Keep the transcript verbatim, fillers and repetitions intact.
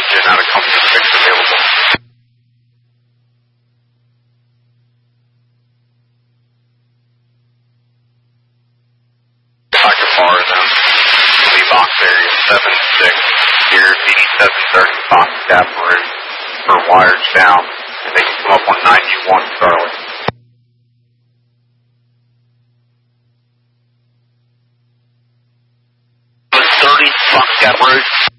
oxygen out of Compass six available. Doctor Bar then. Lee box area seven six, here D D seven thirty box tap room for wires down, and they can come up on ninety-one Charlie. thirty box tap room.